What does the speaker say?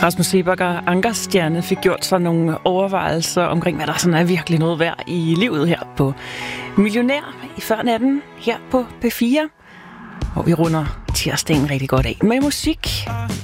Rasmus Seebach og Ankerstjerne fik gjort sig nogle overvejelser omkring, hvad der sådan er virkelig noget værd i livet her på Millionær i før natten her på P4. Og vi runder tirsdagen rigtig godt af med musik.